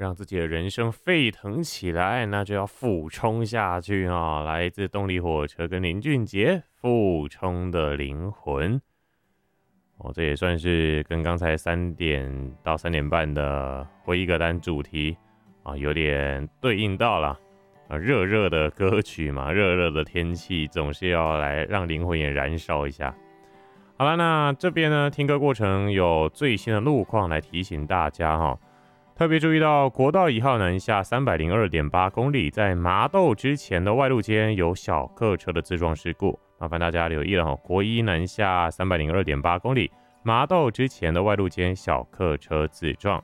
让自己的人生沸腾起来，那就要俯冲下去啊！来自动力火车跟林俊杰《俯冲的灵魂》哦，这也算是跟刚才3点到3点半的回忆歌单主题啊有点对应到了啊，热热的歌曲嘛，热热的天气总是要来让灵魂也燃烧一下。好了，那这边呢，听歌过程有最新的路况来提醒大家哈。特别注意到国道1号南下302.8公里，在麻豆之前的外路间有小客车的自撞事故，麻烦大家留意了哈。国一南下302.8公里，麻豆之前的外路间小客车自撞。